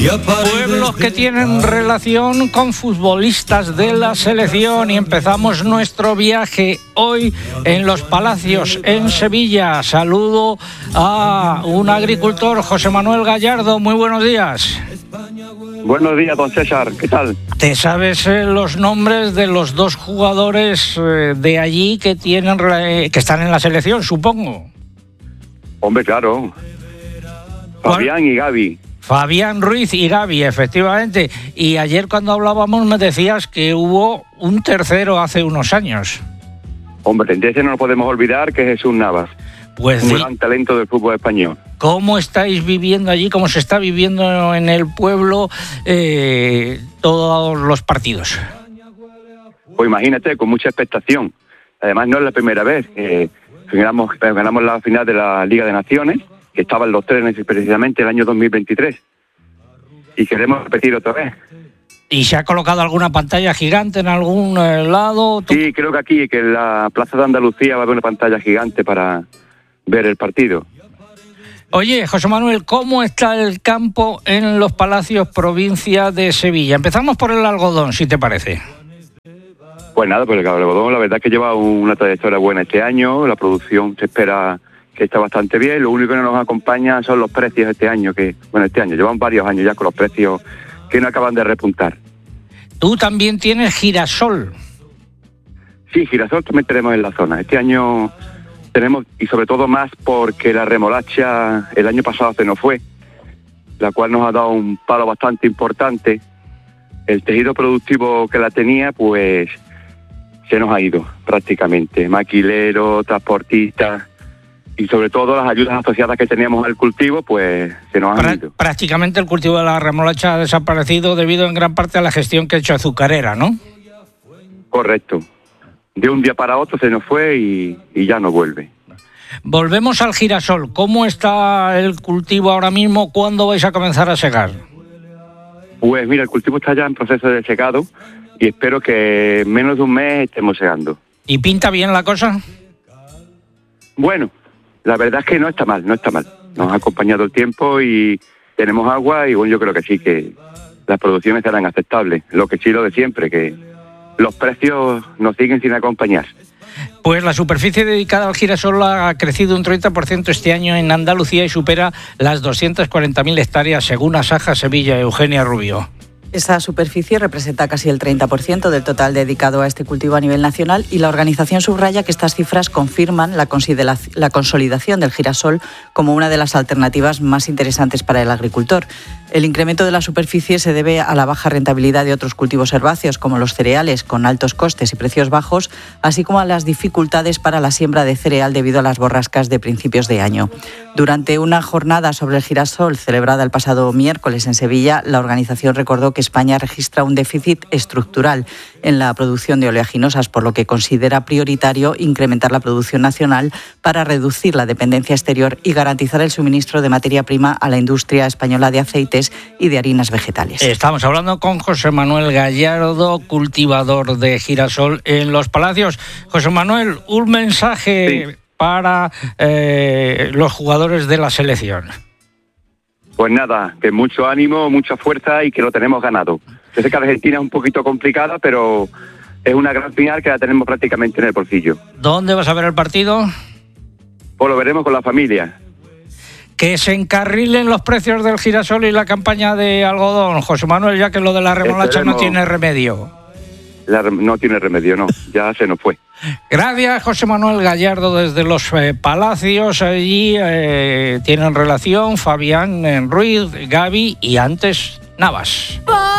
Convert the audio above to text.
Pueblos que tienen relación con futbolistas de la selección, y empezamos nuestro viaje hoy en Los Palacios, en Sevilla. Saludo a un agricultor, José Manuel Gallardo. Muy buenos días. Buenos días, don César. ¿Qué tal? ¿Te sabes los nombres de los dos jugadores de allí que están en la selección, supongo? Hombre, claro. Fabián y Gaby. Fabián Ruiz y Gaby, efectivamente. Y ayer cuando hablábamos me decías que hubo un tercero hace unos años. Hombre, entonces no nos podemos olvidar que es Jesús Navas. Pues un gran talento del fútbol español. ¿Cómo estáis viviendo allí? ¿Cómo se está viviendo en el pueblo todos los partidos? Pues imagínate, con mucha expectación. Además, no es la primera vez. Ganamos la final de la Liga de Naciones, que estaban los tres precisamente el año 2023. Y queremos repetir otra vez. ¿Y se ha colocado alguna pantalla gigante en algún lado? Sí, creo que aquí, que en la Plaza de Andalucía va a haber una pantalla gigante para ver el partido. Oye, José Manuel, ¿cómo está el campo en Los Palacios, provincia de Sevilla? Empezamos por el algodón, si te parece. Pues nada, pues el algodón la verdad es que lleva una trayectoria buena este año. La producción se espera que está bastante bien. Lo único que no nos acompaña son los precios este año, llevan varios años ya con los precios que no acaban de repuntar. Tú también tienes girasol. Sí, girasol también tenemos en la zona. Este año tenemos, y sobre todo más porque la remolacha el año pasado se nos fue, la cual nos ha dado un palo bastante importante. El tejido productivo que la tenía, pues se nos ha ido prácticamente. Maquileros, transportistas y sobre todo las ayudas asociadas que teníamos al cultivo, pues se nos han ido. Prácticamente el cultivo de la remolacha ha desaparecido debido en gran parte a la gestión que ha hecho Azucarera, ¿no? Correcto. De un día para otro se nos fue y ya no vuelve. Volvemos al girasol. ¿Cómo está el cultivo ahora mismo? ¿Cuándo vais a comenzar a segar? Pues mira, el cultivo está ya en proceso de secado y espero que en menos de un mes estemos segando. ¿Y pinta bien la cosa? Bueno, la verdad es que no está mal. Nos ha acompañado el tiempo y tenemos agua y bueno, yo creo que sí, que las producciones serán aceptables. Lo que sí, lo de siempre, que los precios nos siguen sin acompañar. Pues la superficie dedicada al girasol ha crecido un 30% este año en Andalucía y supera las 240.000 hectáreas, según Asaja Sevilla. Eugenia Rubio. Esa superficie representa casi el 30% del total dedicado a este cultivo a nivel nacional, y la organización subraya que estas cifras confirman la consolidación del girasol como una de las alternativas más interesantes para el agricultor. El incremento de la superficie se debe a la baja rentabilidad de otros cultivos herbáceos, como los cereales, con altos costes y precios bajos, así como a las dificultades para la siembra de cereal debido a las borrascas de principios de año. Durante una jornada sobre el girasol celebrada el pasado miércoles en Sevilla, la organización recordó que España registra un déficit estructural en la producción de oleaginosas, por lo que considera prioritario incrementar la producción nacional para reducir la dependencia exterior y garantizar el suministro de materia prima a la industria española de aceites y de harinas vegetales. Estamos hablando con José Manuel Gallardo, cultivador de girasol en Los Palacios. José Manuel, un mensaje para los jugadores de la selección. Pues nada, que mucho ánimo, mucha fuerza y que lo tenemos ganado. Yo sé que Argentina es un poquito complicada, pero es una gran final que la tenemos prácticamente en el bolsillo. ¿Dónde vas a ver el partido? Pues lo veremos con la familia. Que se encarrilen los precios del girasol y la campaña de algodón, José Manuel, ya que lo de la remolacha no tiene remedio. No tiene remedio, no, ya se nos fue. Gracias, José Manuel Gallardo, desde Los Palacios. Allí tienen relación Fabián Ruiz, Gaby y antes Navas.